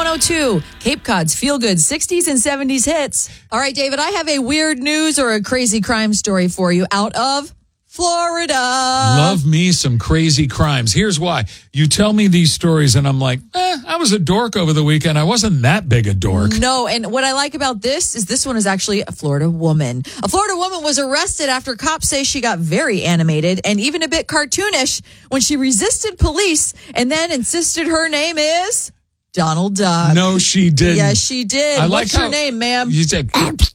102, Cape Cod's feel-good 60s and 70s hits. All right, David, I have a weird news or a crazy crime story for you out of Florida. Love me some crazy crimes. Here's why. You tell me these stories and I'm like, I was a dork over the weekend. I wasn't that big a dork. No, and what I like about this is this one is actually a Florida woman. A Florida woman was arrested after cops say she got very animated and even a bit cartoonish when she resisted police and then insisted her name is Donald Duck. No, she didn't. Yes, she did. What's your name, ma'am? You said...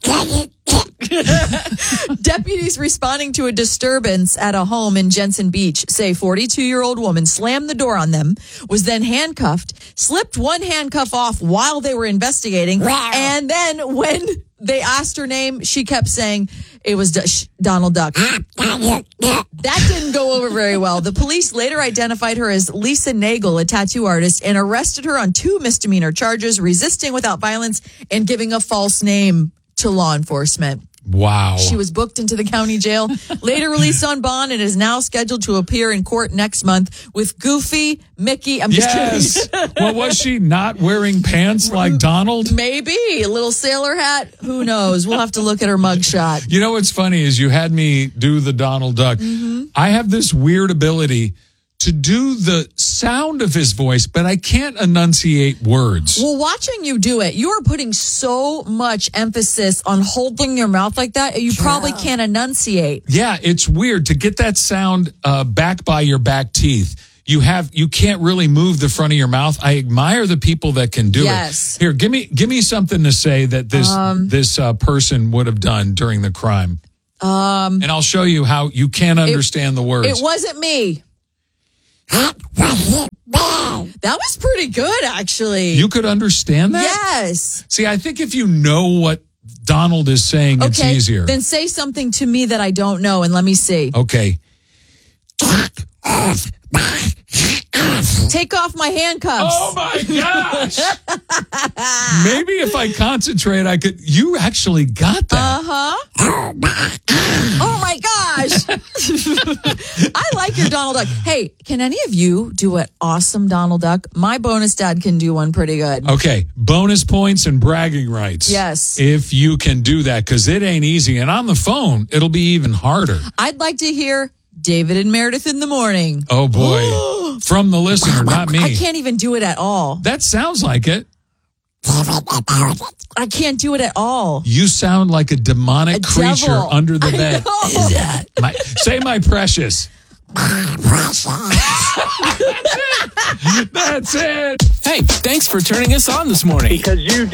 Deputies responding to a disturbance at a home in Jensen Beach say 42-year-old woman slammed the door on them, was then handcuffed, slipped one handcuff off while they were investigating, and then when they asked her name, she kept saying it was Donald Duck. That didn't go over very well. The police later identified her as Lisa Nagel, a tattoo artist, and arrested her on 2 misdemeanor charges, resisting without violence and giving a false name to law enforcement. Wow. She was booked into the county jail, later released on bond, and is now scheduled to appear in court next month with Goofy, Mickey. I'm just kidding. Well, was she not wearing pants like Donald? Maybe. A little sailor hat. Who knows? We'll have to look at her mugshot. You know what's funny is you had me do the Donald Duck. Mm-hmm. I have this weird ability to do the sound of his voice, but I can't enunciate words. Well, watching you do it, you are putting so much emphasis on holding your mouth like that, you probably can't enunciate. Yeah, it's weird to get that sound back by your back teeth. You can't really move the front of your mouth. I admire the people that can do it. Here, give me something to say that this person would have done during the crime. And I'll show you how you can't understand the words. It wasn't me. That was pretty good, actually. You could understand that? Yes. See, I think if you know what Donald is saying, it's easier. Then say something to me that I don't know, and let me see. Okay. Take off my handcuffs. Oh, my gosh. Maybe if I concentrate, I could. You actually got that. Uh-huh. Oh, my gosh. I like your Donald Duck. Hey, can any of you do an awesome Donald Duck? My bonus dad can do one pretty good. Okay. Bonus points and bragging rights. Yes. If you can do that, because it ain't easy. And on the phone, it'll be even harder. I'd like to hear David and Meredith in the morning. Oh, boy. From the listener, not me. I can't even do it at all. That sounds like it. I can't do it at all. You sound like a demonic creature devil. under the bed. Is that? Say my precious. That's it. Hey, thanks for turning us on this morning. Because you